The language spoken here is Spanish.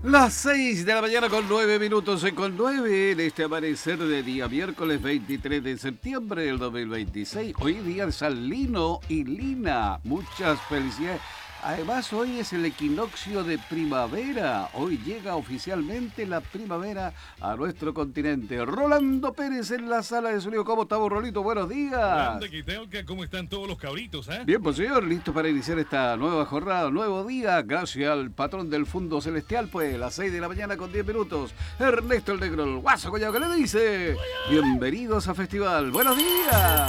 Las 6 de la mañana con 9 minutos con 9 en este amanecer de día miércoles 23 de septiembre del 2026. Hoy día de San Lino y Lina. Muchas felicidades. Además, hoy es el equinoccio de primavera. Hoy llega oficialmente la primavera a nuestro continente. Rolando Pérez en la sala de sonido. ¿Cómo estamos, Rolito? Buenos días. ¿Cómo están todos los cabritos? Bien, pues señor, listo para iniciar esta nueva jornada, nuevo día. Gracias al patrón del Fundo Celestial, pues, las 6 de la mañana con 10 minutos. Ernesto el Negro, el Guaso Collado, que le dice: bienvenidos a Festival. ¡Buenos días!